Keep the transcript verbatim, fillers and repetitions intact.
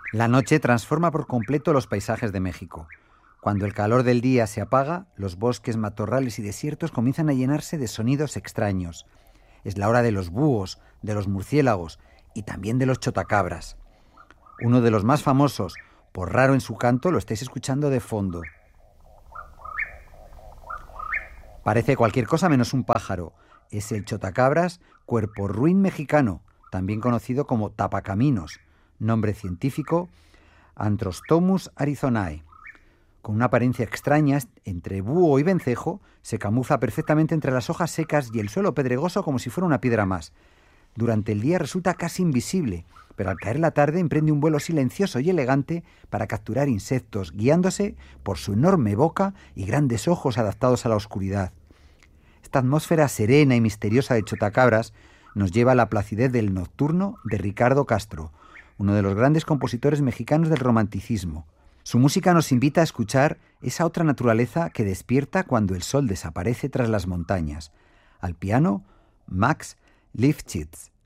La noche transforma por completo los paisajes de México. Cuando el calor del día se apaga, los bosques, matorrales y desiertos comienzan a llenarse de sonidos extraños. Es la hora de los búhos, de los murciélagos y también de los chotacabras. Uno de los más famosos, por raro en su canto, lo estáis escuchando de fondo. Parece cualquier cosa menos un pájaro. Es el chotacabras cuerporruín mexicano, también conocido como tapacaminos, nombre científico Antrostomus arizonae. Con una apariencia extraña entre búho y vencejo, se camufla perfectamente entre las hojas secas y el suelo pedregoso como si fuera una piedra más. Durante el día resulta casi invisible, pero al caer la tarde emprende un vuelo silencioso y elegante para capturar insectos, guiándose por su enorme boca y grandes ojos adaptados a la oscuridad. Esta atmósfera serena y misteriosa de chotacabras nos lleva a la placidez del nocturno de Ricardo Castro, uno de los grandes compositores mexicanos del romanticismo. Su música nos invita a escuchar esa otra naturaleza que despierta cuando el sol desaparece tras las montañas. Al piano, Max Lifshitz.